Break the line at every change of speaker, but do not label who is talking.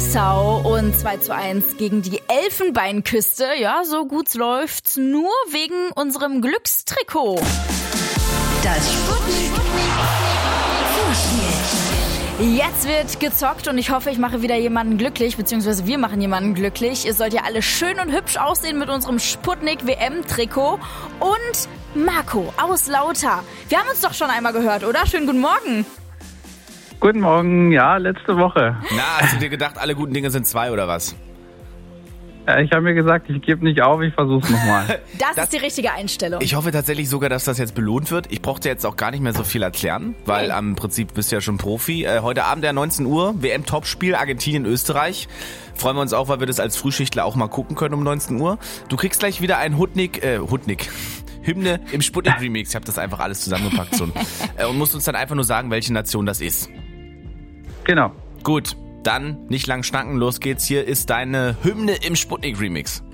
Nassau und 2:1 gegen die Elfenbeinküste. Ja, so gut läuft's nur wegen unserem Glückstrikot.
Das Sputnik Vorspiel.
Jetzt wird gezockt und ich hoffe, ich mache wieder jemanden glücklich, beziehungsweise wir machen jemanden glücklich. Ihr sollt ja alle schön und hübsch aussehen mit unserem Sputnik WM-Trikot. Und Marco aus Lauter. Wir haben uns doch schon einmal gehört, oder? Schönen guten Morgen.
Guten Morgen, ja, letzte Woche.
Na, hast du dir gedacht, alle guten Dinge sind zwei oder was?
Ich habe mir gesagt, ich gebe nicht auf, ich versuch's nochmal.
Das ist die richtige Einstellung.
Ich hoffe tatsächlich sogar, dass das jetzt belohnt wird. Ich brauchte jetzt auch gar nicht mehr so viel erklären, weil im Prinzip bist du ja schon Profi. Heute Abend ja 19 Uhr, WM-Topspiel, Argentinien-Österreich. Freuen wir uns auch, weil wir das als Frühschichtler auch mal gucken können um 19 Uhr. Du kriegst gleich wieder ein Hymne im Sputnik-Remix. Ich habe das einfach alles zusammengepackt und musst uns dann einfach nur sagen, welche Nation das ist.
Genau.
Gut, dann nicht lang schnacken, los geht's. Hier ist deine Hymne im Sputnik-Remix.